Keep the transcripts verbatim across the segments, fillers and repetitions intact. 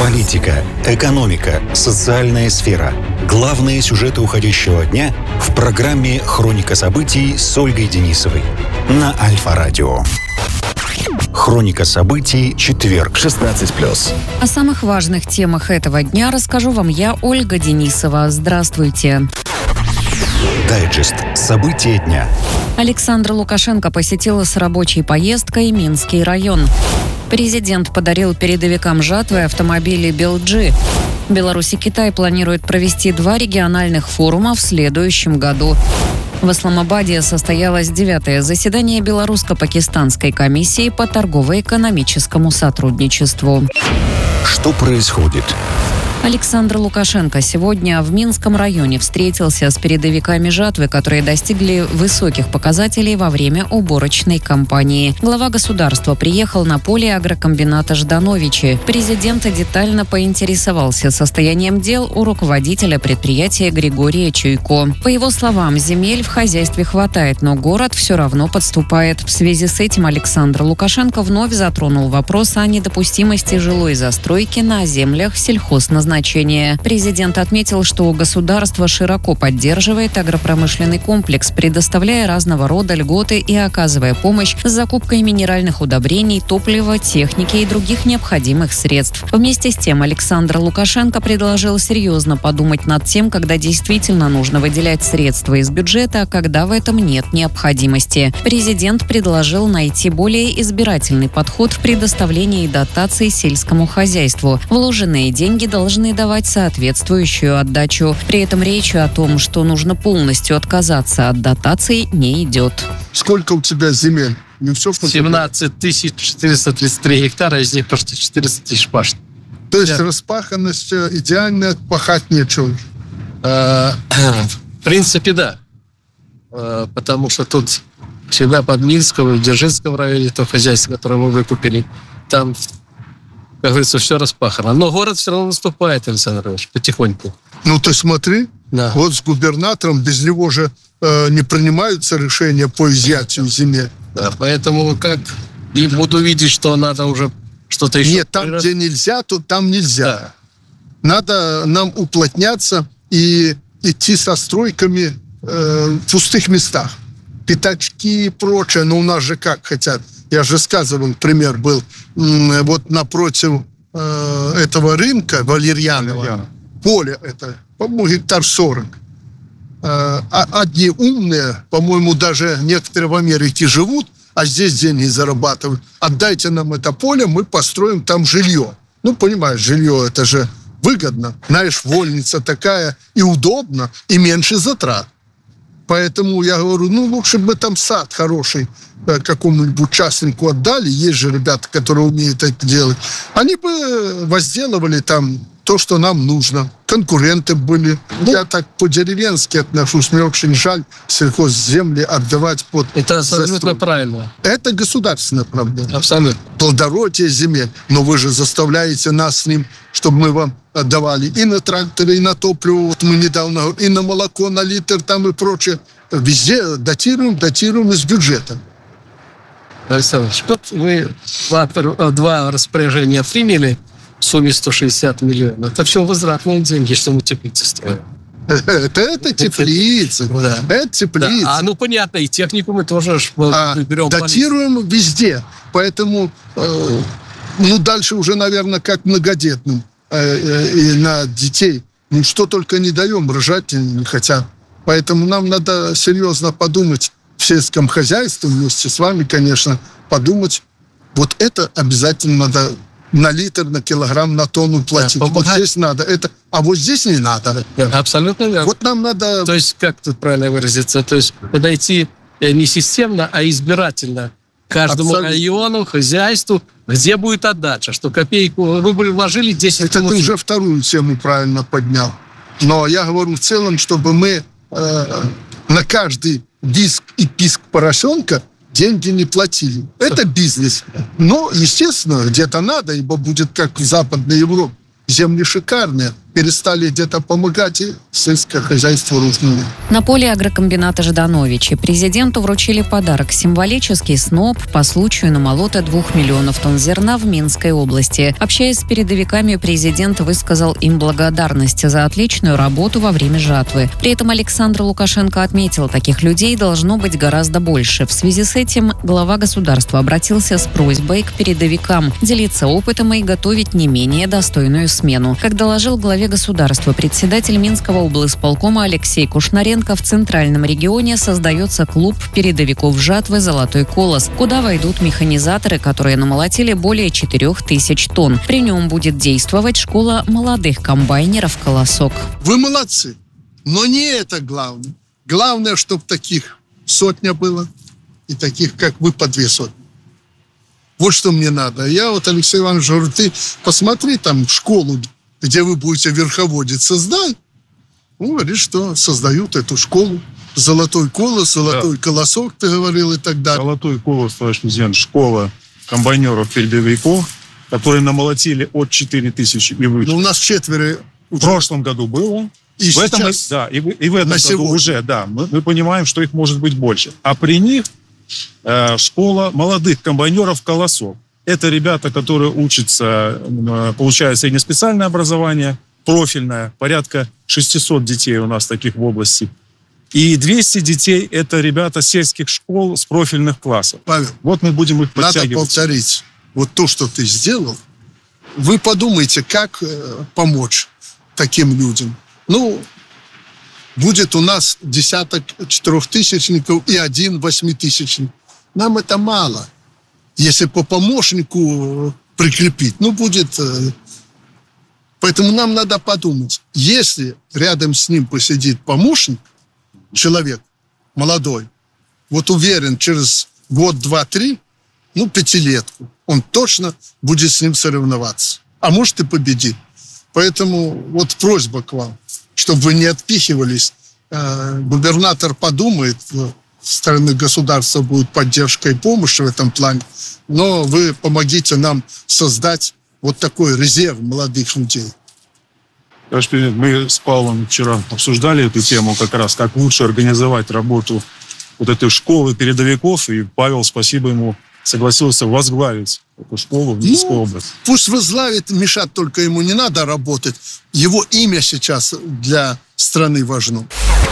Политика, экономика, социальная сфера. Главные сюжеты уходящего дня в программе «Хроника событий» с Ольгой Денисовой на Альфа-радио. Хроника событий, четверг, шестнадцать плюс. О самых важных темах этого дня расскажу вам я, Ольга Денисова. Здравствуйте. Дайджест. События дня. Александр Лукашенко посетил с рабочей поездкой Минский район. Президент подарил передовикам жатвы автомобили би эл джи. Беларусь и Китай планируют провести два региональных форума в следующем году. В Исламабаде состоялось девятое заседание Белорусско-Пакистанской комиссии по торгово-экономическому сотрудничеству. Что происходит? Александр Лукашенко сегодня в Минском районе встретился с передовиками жатвы, которые достигли высоких показателей во время уборочной кампании. Глава государства приехал на поле агрокомбината Ждановичи. Президент детально поинтересовался состоянием дел у руководителя предприятия Григория Чуйко. По его словам, земель в хозяйстве хватает, но город все равно подступает. В связи с этим Александр Лукашенко вновь затронул вопрос о недопустимости жилой застройки на землях сельхозназначения. Президент отметил, что государство широко поддерживает агропромышленный комплекс, предоставляя разного рода льготы и оказывая помощь с закупкой минеральных удобрений, топлива, техники и других необходимых средств. Вместе с тем Александр Лукашенко предложил серьезно подумать над тем, когда действительно нужно выделять средства из бюджета, а когда в этом нет необходимости. Президент предложил найти более избирательный подход в предоставлении дотаций сельскому хозяйству. Вложенные деньги должны давать соответствующую отдачу. При этом речь о том, что нужно полностью отказаться от дотаций, не идет. Сколько у тебя земель? Не все семнадцать тысяч четыреста тридцать три гектара, из них просто четыреста тысяч пашт. То есть да. Распаханность идеальная, пахать нечего? В принципе, да. Потому что тут всегда под Минском, в Дзержинском районе, то хозяйство, которое мы выкупили, там, как говорится, все распахано. Но город все равно наступает, Александр Ильич, потихоньку. Ну, ты смотри, да. Вот с губернатором, без него же э, не принимаются решения по изъятию земель. Да, поэтому как и буду видеть, что надо уже что-то еще... Нет, там, где нельзя, то там нельзя. Да. Надо нам уплотняться и идти со стройками э, в пустых местах. Пятачки и прочее, но у нас же как хотят. Я же сказывал, пример был, вот напротив э, этого рынка Валерьянова, Валерьянова. Поле это, по-моему, гектар сорок. Э, одни умные, по-моему, даже некоторые в Америке живут, а здесь деньги зарабатывают. Отдайте нам это поле, мы построим там жилье. Ну, понимаешь, жилье это же выгодно. Знаешь, вольница такая и удобно, и меньше затрат. Поэтому я говорю, ну, лучше бы там сад хороший какому-нибудь частнику отдали. Есть же ребята, которые умеют это делать. Они бы возделывали там то, что нам нужно. Конкуренты были. Ну, я так по-деревенски отношусь. Мне очень жаль сельхозземли отдавать под... Это абсолютно застройку. Правильно. Это государственная проблема. Абсолютно. Плодородие земель. Но вы же заставляете нас с ним, чтобы мы вам отдавали и на тракторы, и на топливо. Вот мы недавно... И на молоко, на литр там и прочее. Везде датируем, датируем из бюджета. Александр Ильич, вот вы два, два распоряжения приняли в сумме сто шестьдесят миллионов. Это все возвратные деньги, что мы теплицы строим. Это, это теплицы. Да. Это теплицы. Да. А ну понятно, и технику мы тоже а, берем. Датируем полиции. Везде. Поэтому э, ну дальше уже, наверное, как многодетным э, э, и на детей. Ну что только не даем, рожать не хотят. Поэтому нам надо серьезно подумать в сельском хозяйстве, вместе с вами, конечно, подумать. Вот это обязательно надо на литр, на килограмм, на тонну платить. Да, вот здесь надо это, а вот здесь не надо. Абсолютно верно. Вот нам надо... То есть, как тут правильно выразиться, то есть подойти не системно, а избирательно к каждому Абсолютно. Району, хозяйству, где будет отдача, что копейку вы вложили десять... Это ты уже вторую тему правильно поднял. Но я говорю в целом, чтобы мы э, на каждый диск и писк поросенка деньги не платили. Это бизнес. Но, естественно, где-то надо, ибо будет как в Западной Европе. Земли шикарные. перестали где-то помогать, и сельское хозяйство рухнуло. На поле агрокомбината Ждановичи президенту вручили подарок – символический сноп по случаю намолота двух миллионов тонн зерна в Минской области. Общаясь с передовиками, президент высказал им благодарность за отличную работу во время жатвы. При этом Александр Лукашенко отметил, таких людей должно быть гораздо больше. В связи с этим глава государства обратился с просьбой к передовикам делиться опытом и готовить не менее достойную смену. Как доложил главе государства председатель Минского облисполкома Алексей Кушнаренко, в центральном регионе создается клуб передовиков жатвы «Золотой колос», куда войдут механизаторы, которые намолотили более четырех тысяч тонн. При нем будет действовать школа молодых комбайнеров «Колосок». Вы молодцы, но не это главное. Главное, чтобы таких сотня было, и таких, как вы, по две сотни. Вот что мне надо. Я вот, Алексей Иванович, говорю, ты посмотри там школу, где вы будете верховодить, создай. Он говорит, что создают эту школу. Золотой колос, золотой да. колосок, ты говорил, и так далее. Золотой колос, товарищ президент, школа комбайнеров-передовиков, которые намолотили от четырех тысяч и выше. Ну, у нас четверо. В прошлом году было. И в этом, сейчас, да, и, и в этом году сегодня. уже, да, мы, мы понимаем, что их может быть больше. А при них э, школа молодых комбайнеров «Колосок». Это ребята, которые учатся, э, получают среднеспециальное образование, профильное, порядка шестьсот детей у нас таких в области. И двести детей – это ребята сельских школ с профильных классов. Павел, вот мы будем их подтягивать. Надо повторить вот то, что ты сделал. Вы подумайте, как э, помочь таким людям. Ну, будет у нас десяток четырехтысячников и один восьмитысячник. Нам это мало. Если по помощнику прикрепить, ну, будет... Поэтому нам надо подумать. Если рядом с ним посидит помощник, человек молодой, вот уверен, через год, два, три, ну, пятилетку, он точно будет с ним соревноваться. А может и победит. Поэтому вот просьба к вам, чтобы вы не отпихивались. Губернатор подумает, со стороны государства будет поддержка и помощь в этом плане, но вы помогите нам создать вот такой резерв молодых людей. Товарищ президент, мы с Павлом вчера обсуждали эту тему как раз, как лучше организовать работу вот этой школы передовиков, и Павел, спасибо ему, согласился возглавить эту школу в Минской ну, области. Пусть возглавит, мешать только ему не надо работать. Его имя сейчас для страны важно.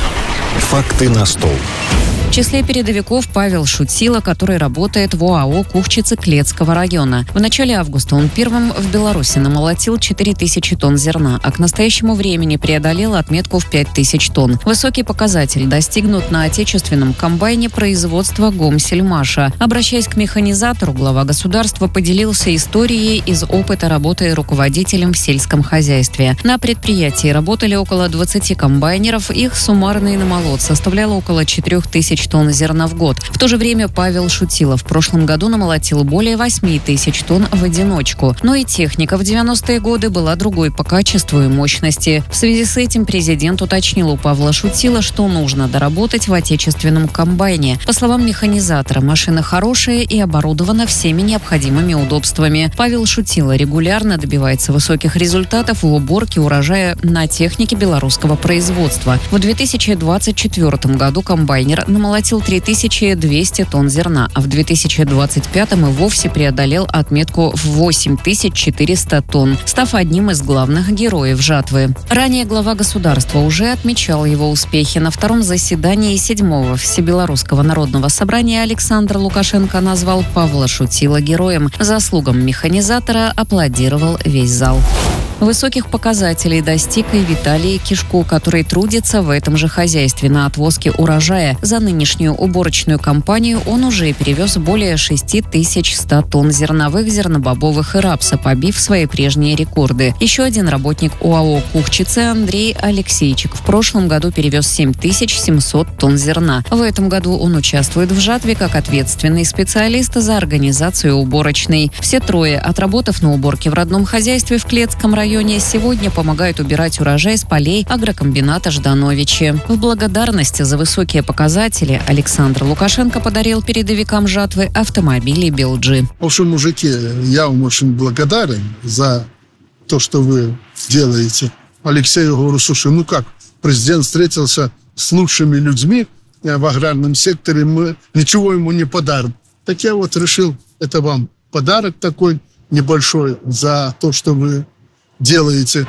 Факты на стол. В числе передовиков Павел Шутила, который работает в ОАО «Кухчицы» Клецкого района. В начале августа он первым в Беларуси намолотил четыре тысячи тонн зерна, а к настоящему времени преодолел отметку в пять тысяч тонн. Высокий показатель достигнут на отечественном комбайне производства «Гомсельмаша». Обращаясь к механизатору, глава государства поделился историей из опыта работы руководителем в сельском хозяйстве. На предприятии работали около двадцати комбайнеров, их суммарный намолот составлял около четырех тысяч тонн зерна в год. В то же время Павел Шутила в прошлом году намолотил более восьми тысяч тонн в одиночку. Но и техника в девяностые годы была другой по качеству и мощности. В связи с этим президент уточнил у Павла Шутила, что нужно доработать в отечественном комбайне. По словам механизатора, машина хорошая и оборудована всеми необходимыми удобствами. Павел Шутила регулярно добивается высоких результатов в уборке урожая на технике белорусского производства. В две тысячи двадцать четвёртом году комбайнер намолотил Молотил три тысячи двести тонн зерна, а в две тысячи двадцать пятом и вовсе преодолел отметку в восемь тысяч четыреста тонн, став одним из главных героев жатвы. Ранее глава государства уже отмечал его успехи. На втором заседании седьмого Всебелорусского народного собрания Александр Лукашенко назвал Павла Шутила героем. Заслугам механизатора аплодировал весь зал. Высоких показателей достиг и Виталий Кишко, который трудится в этом же хозяйстве на отвозке урожая. За нынешнюю уборочную кампанию он уже перевез более шести тысяч ста тонн зерновых, зернобобовых и рапса, побив свои прежние рекорды. Еще один работник ОАО «Кухчицы» Андрей Алексейчик в прошлом году перевез семь тысяч семьсот тонн зерна. В этом году он участвует в жатве как ответственный специалист за организацию уборочной. Все трое, отработав на уборке в родном хозяйстве в Клецком районе, сегодня помогают убирать урожай с полей агрокомбината Ждановичи. В благодарность за высокие показатели Александр Лукашенко подарил передовикам жатвы автомобили «Белджи». В общем, мужики, я вам очень благодарен за то, что вы делаете. Алексею говорю, слушай, ну как, президент встретился с лучшими людьми в аграрном секторе, мы ничего ему не подарим. Так я вот решил, это вам подарок такой небольшой за то, что вы делаете.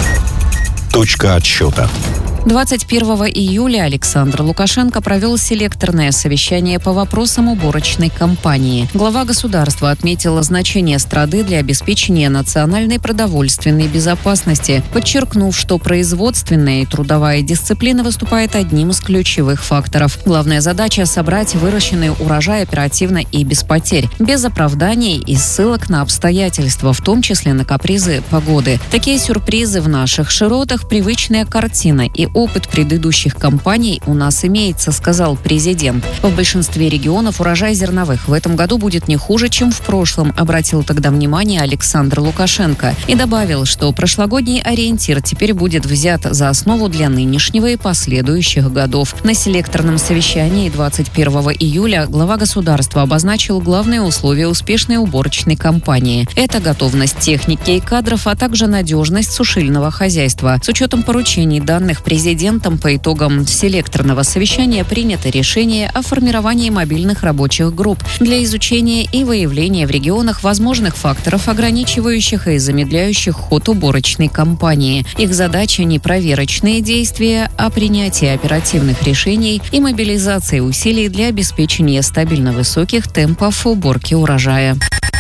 Точка отсчета. двадцать первого июля Александр Лукашенко провел селекторное совещание по вопросам уборочной кампании. Глава государства отметила значение страды для обеспечения национальной продовольственной безопасности, подчеркнув, что производственная и трудовая дисциплина выступает одним из ключевых факторов. Главная задача – собрать выращенный урожай оперативно и без потерь, без оправданий и ссылок на обстоятельства, в том числе на капризы погоды. Такие сюрпризы в наших широтах – привычная картина, и опыт предыдущих кампаний у нас имеется, сказал президент. В большинстве регионов урожай зерновых в этом году будет не хуже, чем в прошлом, обратил тогда внимание Александр Лукашенко. И добавил, что прошлогодний ориентир теперь будет взят за основу для нынешнего и последующих годов. На селекторном совещании двадцать первого июля глава государства обозначил главные условия успешной уборочной кампании. Это готовность техники и кадров, а также надежность сушильного хозяйства. С учетом поручений, данных президентом, Президентом по итогам селекторного совещания принято решение о формировании мобильных рабочих групп для изучения и выявления в регионах возможных факторов, ограничивающих и замедляющих ход уборочной кампании. Их задача не проверочные действия, а принятие оперативных решений и мобилизация усилий для обеспечения стабильно высоких темпов уборки урожая.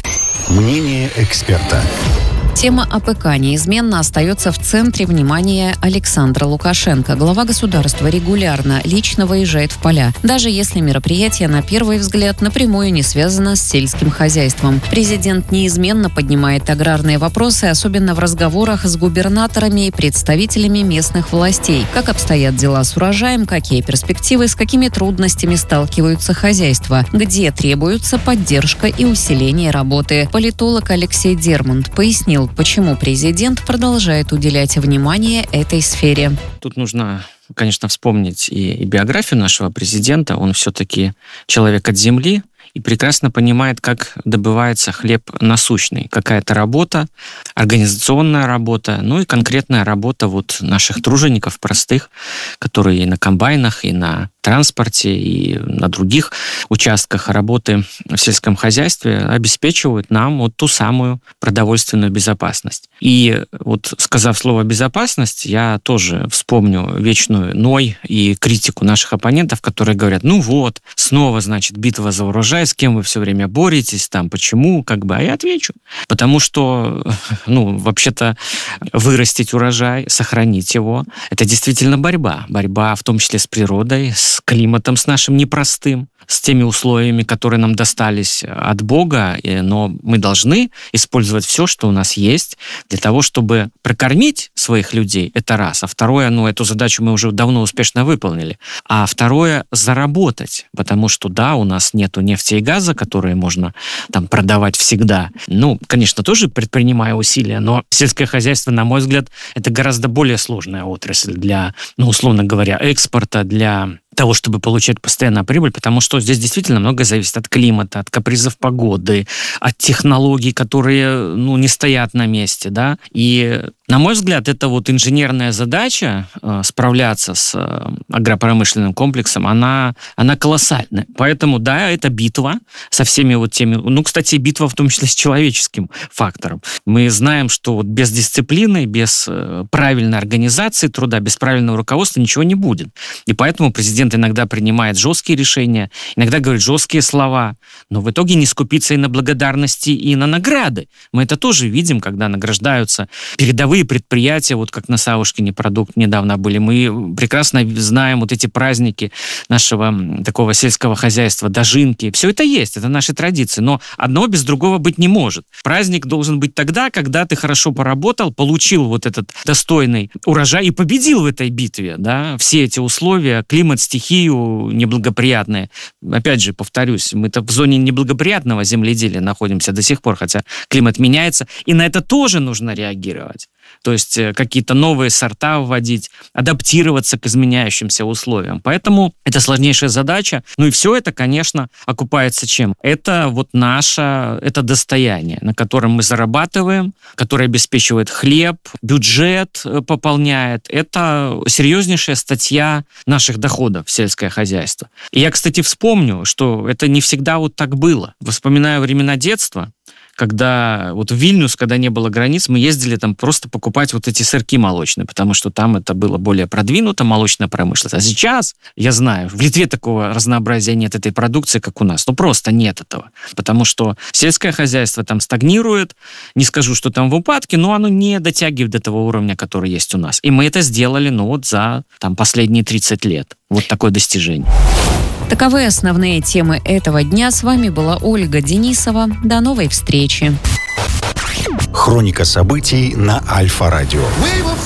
Мнение эксперта. Тема АПК неизменно остается в центре внимания Александра Лукашенко. Глава государства регулярно лично выезжает в поля, даже если мероприятие на первый взгляд напрямую не связано с сельским хозяйством. Президент неизменно поднимает аграрные вопросы, особенно в разговорах с губернаторами и представителями местных властей. Как обстоят дела с урожаем, какие перспективы, с какими трудностями сталкиваются хозяйства, где требуется поддержка и усиление работы. Политолог Алексей Дермонт пояснил, почему президент продолжает уделять внимание этой сфере. Тут нужно, конечно, вспомнить и, и биографию нашего президента. Он все-таки человек от земли и прекрасно понимает, как добывается хлеб насущный. Какая-то работа, организационная работа, ну и конкретная работа вот наших тружеников простых, которые и на комбайнах, и на транспорте, и на других участках работы в сельском хозяйстве обеспечивают нам вот ту самую продовольственную безопасность. И вот сказав слово «безопасность», я тоже вспомню вечную ной и критику наших оппонентов, которые говорят, ну вот, снова, значит, битва за урожай, с кем вы все время боретесь, там, почему, как бы, а я отвечу. Потому что, ну, вообще-то вырастить урожай, сохранить его, это действительно борьба. Борьба в том числе с природой, с климатом, с нашим непростым, с теми условиями, которые нам достались от Бога, но мы должны использовать все, что у нас есть, для того, чтобы прокормить своих людей, это раз. А второе, ну, эту задачу мы уже давно успешно выполнили. А второе, заработать, потому что, да, у нас нету нефти и газа, которые можно там продавать всегда. Ну, конечно, тоже предпринимая усилия, но сельское хозяйство, на мой взгляд, это гораздо более сложная отрасль для, ну, условно говоря, экспорта, для того, чтобы получать постоянную прибыль, потому что здесь действительно многое зависит от климата, от капризов погоды, от технологий, которые, ну, не стоят на месте, да. И, на мой взгляд, это вот инженерная задача э, справляться с э, агропромышленным комплексом, она, она колоссальная. Поэтому, да, это битва со всеми вот теми... Ну, кстати, битва в том числе с человеческим фактором. Мы знаем, что вот без дисциплины, без э, правильной организации труда, без правильного руководства ничего не будет. И поэтому президент иногда принимает жесткие решения, иногда говорит жесткие слова, но в итоге не скупится и на благодарности, и на награды. Мы это тоже видим, когда награждаются передовые предприятия, вот как на Савушкине продукт недавно были. Мы прекрасно знаем вот эти праздники нашего такого сельского хозяйства, дожинки. Все это есть, это наши традиции, но одно без другого быть не может. Праздник должен быть тогда, когда ты хорошо поработал, получил вот этот достойный урожай и победил в этой битве, да, все эти условия, климат, стихию неблагоприятные. Опять же, повторюсь, мы-то в зоне неблагоприятного земледелия находимся до сих пор, хотя климат меняется, и на это тоже нужно реагировать. то есть какие-то новые сорта вводить, адаптироваться к изменяющимся условиям. Поэтому это сложнейшая задача. Ну и все это, конечно, окупается чем? Это вот наше, это достояние, на котором мы зарабатываем, которое обеспечивает хлеб, бюджет пополняет. Это серьезнейшая статья наших доходов в сельское хозяйство. И я, кстати, вспомню, что это не всегда вот так было. Вспоминаю времена детства, когда вот в Вильнюс, когда не было границ, мы ездили там просто покупать вот эти сырки молочные, потому что там это было более продвинуто, молочная промышленность. А сейчас, я знаю, в Литве такого разнообразия нет этой продукции, как у нас. Ну, просто нет этого. Потому что сельское хозяйство там стагнирует. Не скажу, что там в упадке, но оно не дотягивает до того уровня, который есть у нас. И мы это сделали, ну, вот за там последние тридцать лет. Вот такое достижение. Таковы основные темы этого дня. С вами была Ольга Денисова. До новой встречи. Хроника событий на Альфа-радио.